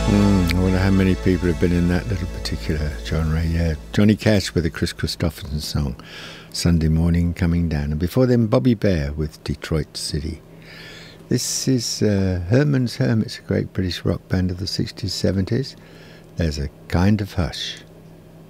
I wonder how many people have been in that little particular genre. Yeah, Johnny Cash with a Chris Christopherson song, Sunday Morning Coming Down. And before then, Bobby Bear with Detroit City. This is Herman's Hermits, a great British rock band of the 60s, 70s. There's a Kind of Hush.